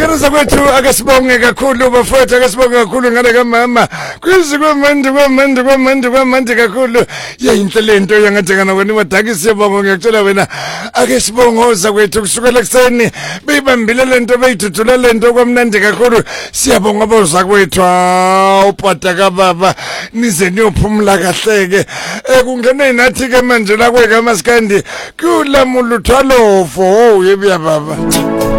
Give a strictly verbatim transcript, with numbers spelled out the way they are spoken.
ngeke sakwethu ake sibonge kakhulu bafowethu ake sibonge kakhulu ngale kamama kwizi kwamandi kwamandi kwamandi kwamandi kakhulu yayinhle lento yangathengana wena wadaki siyabonga ngiyakutshela wena ake sibongoza kwethu kusukela kuseni beyibambile lento beyithuthula lento kwamnandi kakhulu siyabonga boza kwethu upata kababa nize niyophumula kahleke ekungene nathi ke manje la kweka maskandi kula muluthwalo fo yebiya baba